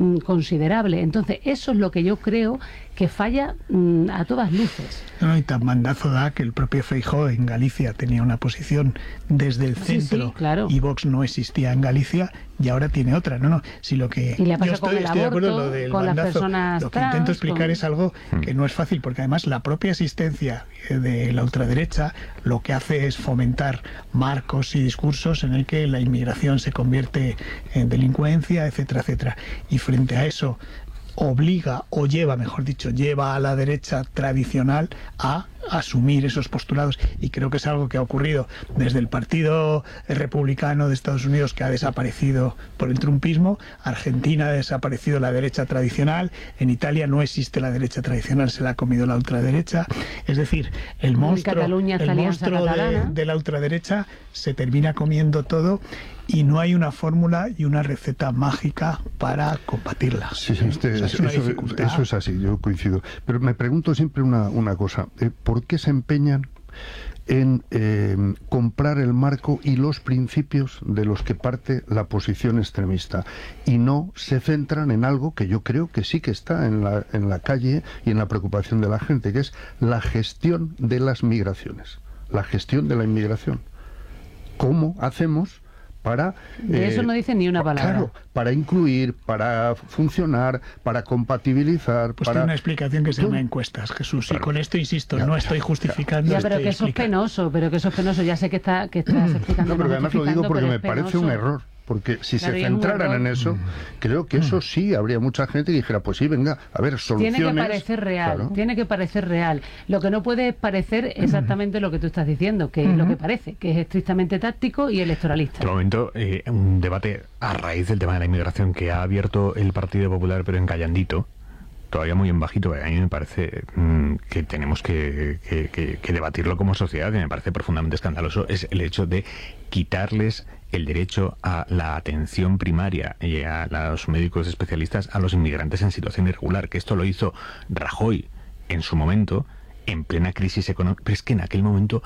considerable. Entonces, eso es lo que yo creo que falla a todas luces. No, y tan mandazo da que el propio Feijóo en Galicia tenía una posición desde el centro, sí, claro. Y Vox no existía en Galicia y ahora tiene otra. Si lo que y le pasa yo estoy con el de acuerdo aborto, lo del con mandazo, las personas lo que trans, intento explicar es algo que no es fácil, porque además la propia existencia de la ultraderecha lo que hace es fomentar marcos y discursos en el que la inmigración se convierte en delincuencia, etcétera, etcétera. Y frente a eso obliga o lleva, mejor dicho, lleva a la derecha tradicional a asumir esos postulados, y creo que es algo que ha ocurrido desde el Partido Republicano de Estados Unidos, que ha desaparecido por el trumpismo. Argentina ha desaparecido la derecha tradicional, en Italia no existe la derecha tradicional, se la ha comido la ultraderecha. Es decir, el monstruo de la ultraderecha se termina comiendo todo, y no hay una fórmula y una receta mágica para combatirla. Sí, eso es así, yo coincido. Pero me pregunto siempre una cosa. ¿Por qué se empeñan en comprar el marco y los principios de los que parte la posición extremista, y no se centran en algo que yo creo que sí que está en la calle y en la preocupación de la gente, que es la gestión de las migraciones, la gestión de la inmigración? ¿Cómo hacemos para... De eso no dicen ni una palabra. Claro, para incluir, para funcionar, para compatibilizar... Pues tiene una explicación que se llama encuestas, Jesús, y con esto, insisto, no estoy justificando... pero que eso es penoso, ya sé que estás explicando... No, pero además lo digo porque me parece un error. Porque si se centraran en eso, creo que eso sí, habría mucha gente que dijera, pues sí, venga, a ver, soluciones... Tiene que parecer real, claro. Tiene que parecer real. Lo que no puede parecer exactamente lo que tú estás diciendo, que es lo que parece, que es estrictamente táctico y electoralista. De momento, un debate a raíz del tema de la inmigración que ha abierto el Partido Popular, pero en callandito, todavía muy en bajito. A mí me parece que tenemos que debatirlo como sociedad, y me parece profundamente escandaloso, es el hecho de quitarles el derecho a la atención primaria y a los médicos especialistas a los inmigrantes en situación irregular, que esto lo hizo Rajoy en su momento, en plena crisis económica. Pero es que en aquel momento,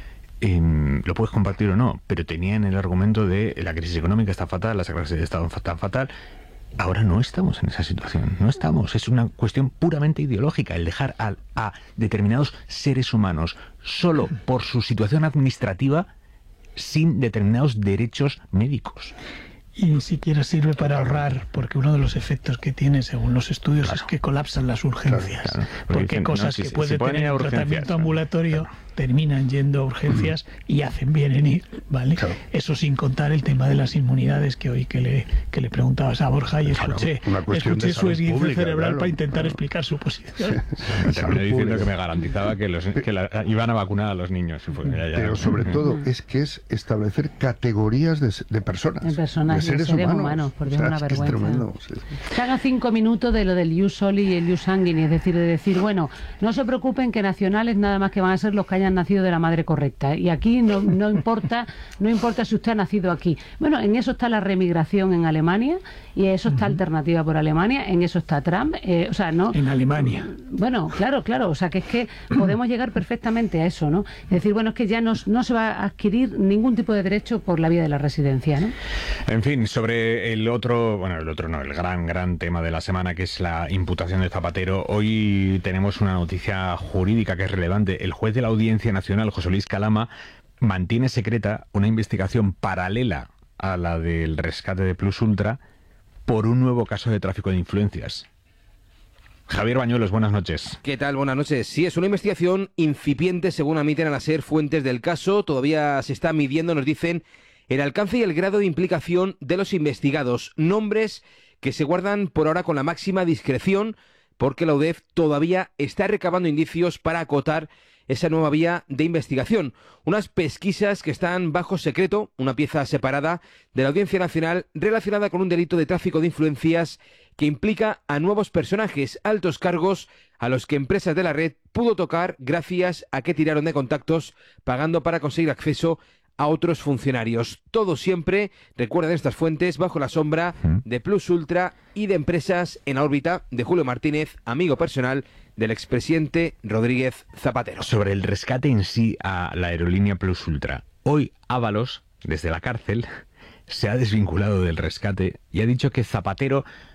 lo puedes compartir o no, pero tenían el argumento de la crisis económica está fatal, la crisis de Estado está fatal. Ahora no estamos en esa situación, no estamos. Es una cuestión puramente ideológica el dejar a determinados seres humanos solo por su situación administrativa sin determinados derechos médicos. Y ni siquiera sirve para ahorrar, porque uno de los efectos que tiene, según los estudios, es que colapsan las urgencias. Porque dicen, cosas que puede tener un tratamiento ambulatorio terminan yendo a urgencias y hacen bien en ir, ¿vale? Eso sin contar el tema de las inmunidades, que hoy que le preguntabas a Borja y escuché su esguince cerebral para intentar explicar su posición. Terminé diciendo que me garantizaba que iban a vacunar a los niños. Pero sobre todo es establecer categorías de personas. De seres humanos, por Dios, una vergüenza. Es tremendo, sí. Se haga 5 minutos de lo del ius soli y el ius sanguinis, es decir, de decir, bueno, no se preocupen que nacionales nada más que van a ser los que hayan nacido de la madre correcta, y aquí no importa si usted ha nacido aquí. Bueno, en eso está la remigración en Alemania, y eso está Alternativa por Alemania, en eso está Trump, en Alemania. Bueno, claro, o sea, que es que podemos llegar perfectamente a eso, ¿no? Es decir, bueno, es que ya no se va a adquirir ningún tipo de derecho por la vía de la residencia, ¿no? En fin, sobre el gran tema de la semana, que es la imputación de Zapatero, hoy tenemos una noticia jurídica que es relevante. El juez de la Audiencia Nacional, José Luis Calama, mantiene secreta una investigación paralela a la del rescate de Plus Ultra por un nuevo caso de tráfico de influencias. Javier Bañuelos, buenas noches. ¿Qué tal? Buenas noches. Sí, es una investigación incipiente, según admiten a la SER fuentes del caso. Todavía se está midiendo, nos dicen, el alcance y el grado de implicación de los investigados. Nombres que se guardan por ahora con la máxima discreción, porque la UDEF todavía está recabando indicios para acotar esa nueva vía de investigación. Unas pesquisas que están bajo secreto, una pieza separada de la Audiencia Nacional relacionada con un delito de tráfico de influencias que implica a nuevos personajes, altos cargos, a los que empresas de la red pudo tocar gracias a que tiraron de contactos pagando para conseguir acceso a otros funcionarios. Todo siempre, recuerden estas fuentes, bajo la sombra de Plus Ultra y de empresas en la órbita de Julio Martínez, amigo personal del expresidente Rodríguez Zapatero. Sobre el rescate en sí a la aerolínea Plus Ultra, hoy Ábalos, desde la cárcel, se ha desvinculado del rescate y ha dicho que Zapatero